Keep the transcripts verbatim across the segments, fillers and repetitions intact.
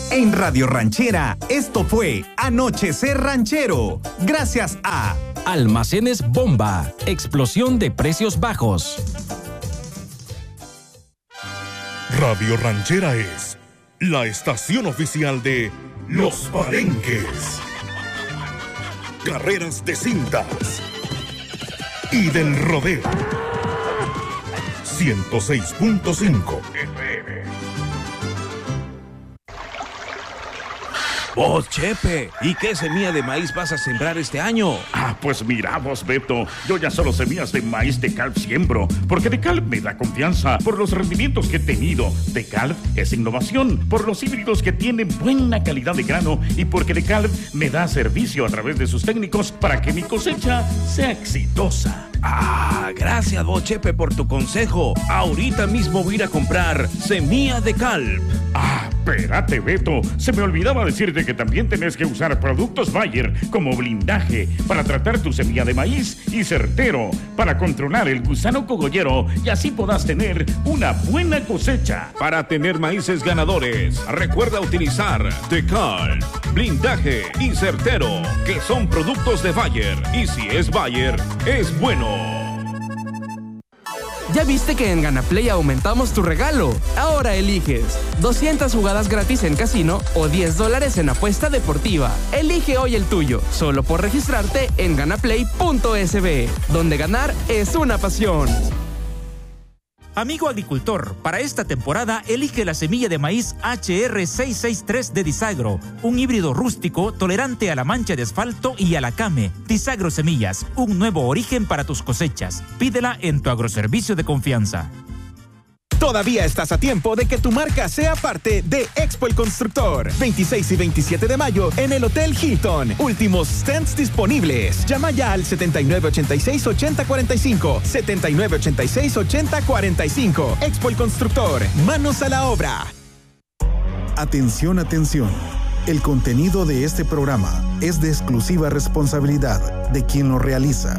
En Radio Ranchera, esto fue Anochecer Ranchero. Gracias a Almacenes Bomba, explosión de precios bajos. Radio Ranchera es la estación oficial de Los Palenques, carreras de cintas y del rodeo. ciento seis punto cinco F M. Vos, Chepe, ¿y qué semilla de maíz vas a sembrar este año? Ah, pues mira vos, Beto, yo ya solo semillas de maíz Decalb siembro, porque Decalb me da confianza por los rendimientos que he tenido. Decalb es innovación, por los híbridos que tienen buena calidad de grano y porque Decalb me da servicio a través de sus técnicos para que mi cosecha sea exitosa. Ah, gracias vos, Chepe, por tu consejo. Ahorita mismo voy a ir a comprar semilla Decalb. Ah, espérate, Beto, se me olvidaba decirte que también tenés que usar productos Bayer como blindaje para tratar tu semilla de maíz y Certero para controlar el gusano cogollero y así podás tener una buena cosecha. Para tener maíces ganadores, recuerda utilizar Decalb, blindaje y Certero, que son productos de Bayer. Y si es Bayer, es bueno. ¿Ya viste que en GanaPlay aumentamos tu regalo? Ahora eliges doscientas jugadas gratis en casino o diez dólares en apuesta deportiva. Elige hoy el tuyo, solo por registrarte en ganaplay punto es be, donde ganar es una pasión. Amigo agricultor, para esta temporada elige la semilla de maíz hache erre seiscientos sesenta y tres de Disagro, un híbrido rústico tolerante a la mancha de asfalto y a la came. Disagro Semillas, un nuevo origen para tus cosechas. Pídela en tu agroservicio de confianza. Todavía estás a tiempo de que tu marca sea parte de Expo El Constructor. veintiséis y veintisiete de mayo en el Hotel Hilton. Últimos stands disponibles. Llama ya al setenta y nueve ochenta y seis ochenta cuarenta y cinco. setenta y nueve ochenta y seis ochenta cuarenta y cinco. Expo El Constructor. Manos a la obra. Atención, atención. El contenido de este programa es de exclusiva responsabilidad de quien lo realiza.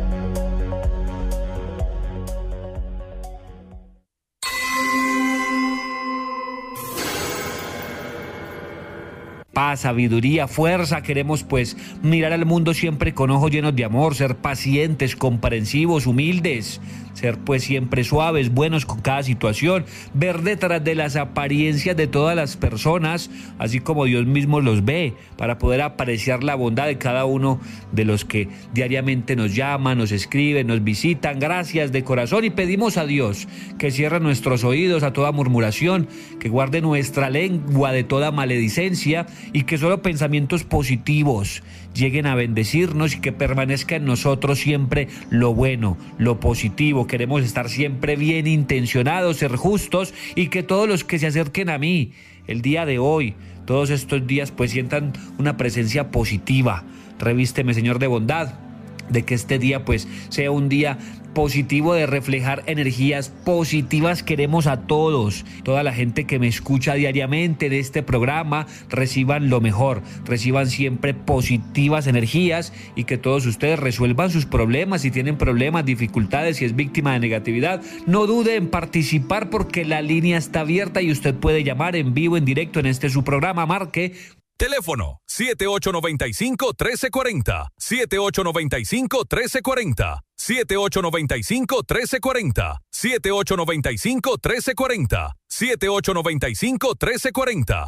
Paz, sabiduría, fuerza. Queremos pues mirar al mundo siempre con ojos llenos de amor, ser pacientes, comprensivos, humildes, ser pues siempre suaves, buenos con cada situación, ver detrás de las apariencias de todas las personas, así como Dios mismo los ve, para poder apreciar la bondad de cada uno de los que diariamente nos llaman, nos escriben, nos visitan. Gracias de corazón y pedimos a Dios que cierre nuestros oídos a toda murmuración, que guarde nuestra lengua de toda maledicencia y que solo pensamientos positivos lleguen a bendecirnos y que permanezca en nosotros siempre lo bueno, lo positivo. Queremos estar siempre bien intencionados, ser justos y que todos los que se acerquen a mí el día de hoy, todos estos días, pues sientan una presencia positiva. Revísteme, Señor, de bondad, de que este día pues sea un día positivo, de reflejar energías positivas. Queremos a todos, toda la gente que me escucha diariamente de este programa, reciban lo mejor, reciban siempre positivas energías y que todos ustedes resuelvan sus problemas. Si tienen problemas, dificultades, si es víctima de negatividad, no dude en participar porque la línea está abierta y usted puede llamar en vivo, en directo en este su programa. Marque teléfono siete ocho nueve cinco, uno tres cuatro cero, siete ocho nueve cinco, uno tres cuatro cero, siete ocho nueve cinco, uno tres cuatro cero, siete ocho nueve cinco, uno tres cuatro cero, siete ocho nueve cinco, uno tres cuatro cero.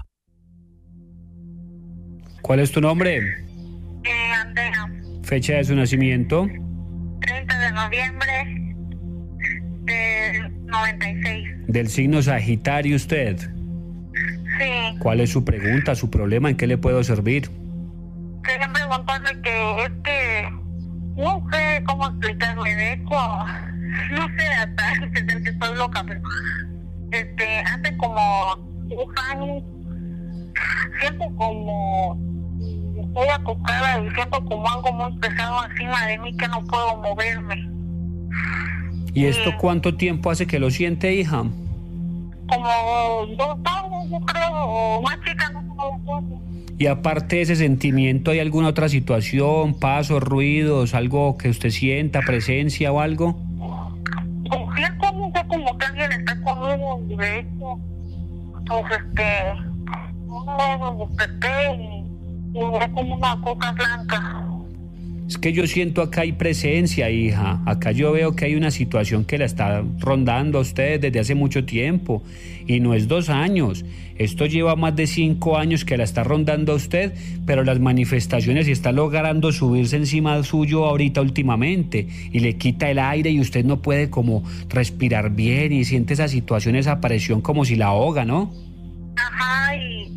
¿Cuál es tu nombre? Eh, Andrea. Fecha de su nacimiento. treinta de noviembre del noventa y seis. Del signo Sagitario usted. Sí. ¿Cuál es su pregunta, su problema? ¿En qué le puedo servir? Quería preguntarle que es que no sé cómo explicarle, de hecho, no sé hasta entender que estoy loca, pero este, hace como dos años siento como estoy acostada y siento como algo muy pesado encima de mí que no puedo moverme. ¿Y esto cuánto tiempo hace que lo siente, hija? Como dos años, yo creo, o más chica, no sé cómo. Y aparte de ese sentimiento, ¿hay alguna otra situación, pasos, ruidos, algo que usted sienta, presencia o algo? Como siento, no sé, como que alguien está conmigo, de hecho, pues este, me desperté y, y miré como una coca blanca. Es que yo siento acá hay presencia, hija. Acá yo veo que hay una situación que la está rondando a usted desde hace mucho tiempo. Y no es dos años. Esto lleva más de cinco años que la está rondando a usted, pero las manifestaciones está logrando subirse encima suyo ahorita últimamente. Y le quita el aire y usted no puede como respirar bien y siente esa situación, esa presión como si la ahoga, ¿no? Ajá, y...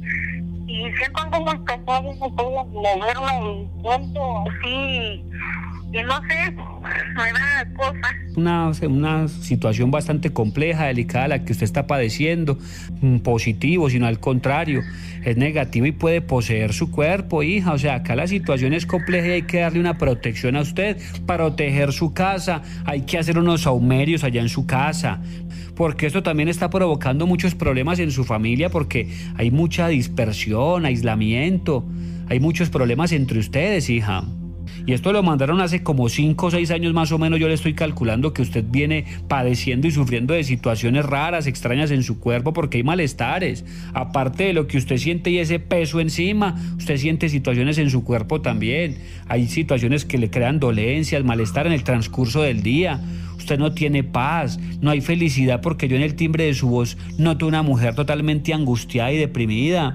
Y siento como pesado, no puedo moverme y siento así, y no sé, me da cosas. Una, una situación bastante compleja, delicada la que usted está padeciendo, positivo, sino al contrario, es negativo y puede poseer su cuerpo, hija. O sea, acá la situación es compleja y hay que darle una protección a usted, proteger su casa, hay que hacer unos saumerios allá en su casa, porque esto también está provocando muchos problemas en su familia, porque hay mucha dispersión, aislamiento, hay muchos problemas entre ustedes, hija. Y esto lo mandaron hace como cinco o seis años más o menos. Yo le estoy calculando que usted viene padeciendo y sufriendo de situaciones raras, extrañas en su cuerpo, porque hay malestares. Aparte de lo que usted siente y ese peso encima, usted siente situaciones en su cuerpo también. Hay situaciones que le crean dolencias, malestar en el transcurso del día. Usted no tiene paz, no hay felicidad, porque yo en el timbre de su voz noto una mujer totalmente angustiada y deprimida.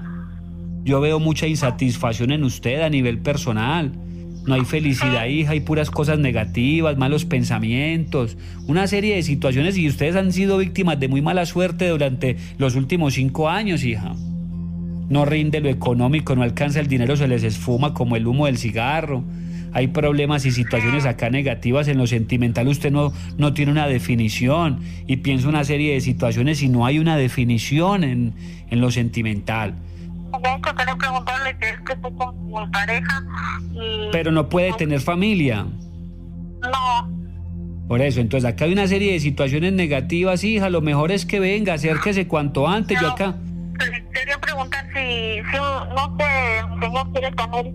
Yo veo mucha insatisfacción en usted a nivel personal. No hay felicidad, hija, hay puras cosas negativas, malos pensamientos, una serie de situaciones, y ustedes han sido víctimas de muy mala suerte durante los últimos cinco años, hija. No rinde lo económico, no alcanza el dinero, se les esfuma como el humo del cigarro. Hay problemas y situaciones acá negativas en lo sentimental. Usted no, no tiene una definición y piensa una serie de situaciones y no hay una definición en, en lo sentimental. Tengo que querer preguntarle que es que estoy con mi pareja y... Pero no puede tener familia. No. Por eso, entonces acá hay una serie de situaciones negativas, hija. Lo mejor es que venga, acérquese cuanto antes. No, yo acá... Quería preguntar si, si no sé, mi señor quiere tener...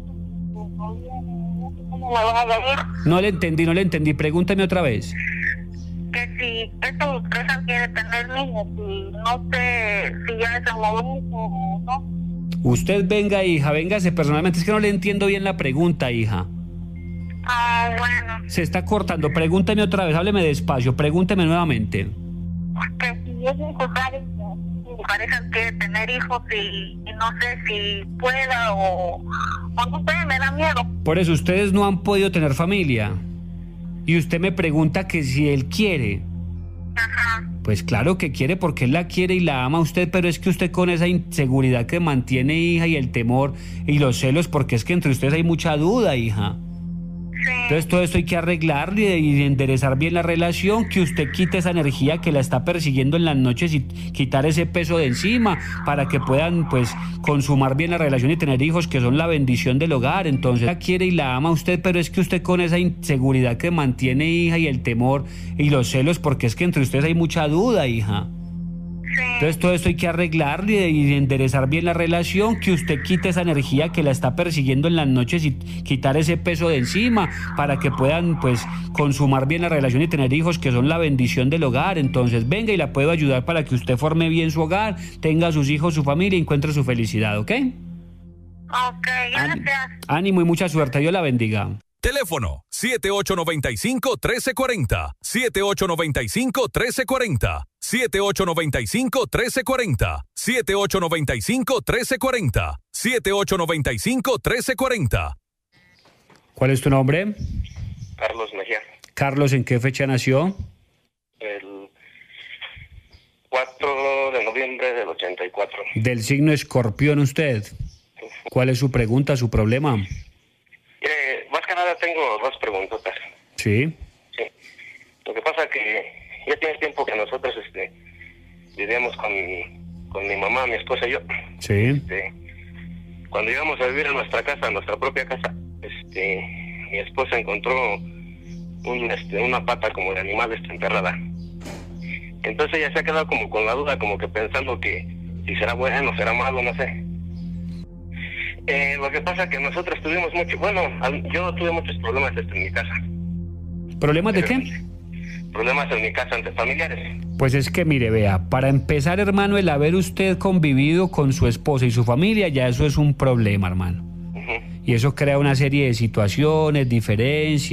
¿Cómo me va a decir? No le entendí, no le entendí. Pregúntame otra vez. Que si esta empresa quiere tener niños, y no sé si ya es el momento o no. Usted venga, hija, véngase personalmente. Es que no le entiendo bien la pregunta, hija. Ah, bueno. Se está cortando. Pregúnteme otra vez, hábleme despacio. Pregúnteme nuevamente. Que si es necesario, mi pareja quiere tener hijos y, y no sé si pueda o, o no sé, me da miedo. Por eso, ustedes no han podido tener familia. Y usted me pregunta que si él quiere. Ajá. Pues claro que quiere, porque él la quiere y la ama a usted, pero es que usted con esa inseguridad que mantiene, hija, y el temor y los celos, porque es que entre ustedes hay mucha duda, hija. Sí. Entonces todo esto hay que arreglarlo y, y enderezar bien la relación, que usted quite esa energía que la está persiguiendo en las noches y quitar ese peso de encima para que puedan pues consumar bien la relación y tener hijos, que son la bendición del hogar. Entonces la quiere y la ama a usted, pero es que usted con esa inseguridad que mantiene, hija, y el temor y los celos, porque es que entre ustedes hay mucha duda, hija. Entonces todo esto hay que arreglarlo y, y enderezar bien la relación, que usted quite esa energía que la está persiguiendo en las noches y quitar ese peso de encima para que puedan pues consumar bien la relación y tener hijos, que son la bendición del hogar. Entonces venga y la puedo ayudar para que usted forme bien su hogar, tenga sus hijos, su familia y encuentre su felicidad, ¿ok? Ok, gracias. Ánimo y mucha suerte, Dios la bendiga. Teléfono siete ocho nueve cinco, uno tres cuatro cero, siete ocho nueve cinco, uno tres cuatro cero, siete ocho nueve cinco, uno tres cuatro cero, siete ocho nueve cinco, uno tres cuatro cero, siete ocho nueve cinco, uno tres cuatro cero. ¿Cuál es tu nombre? Carlos Mejía. Carlos, ¿en qué fecha nació? El cuatro de noviembre del ochenta y cuatro. Del signo Escorpión usted. ¿Cuál es su pregunta, su problema? Eh, más que nada tengo dos preguntas. Sí. Sí. Lo que pasa que ya tiene tiempo que nosotros este, vivíamos con, con mi mamá, mi esposa y yo. Sí. Este, cuando llegamos a vivir en nuestra casa, en nuestra propia casa, este, mi esposa encontró un, este, una pata como de animal este, enterrada. Entonces ella se ha quedado como con la duda, como que pensando que si será bueno o será malo, no sé. Eh, lo que pasa que nosotros tuvimos mucho, bueno, yo tuve muchos problemas este, en mi casa. ¿Problemas de Pero, qué? problemas en mi casa entre familiares. Pues es que mire, vea, para empezar, hermano, el haber usted convivido con su esposa y su familia, ya eso es un problema, hermano. Uh-huh. Y eso crea una serie de situaciones, diferencias.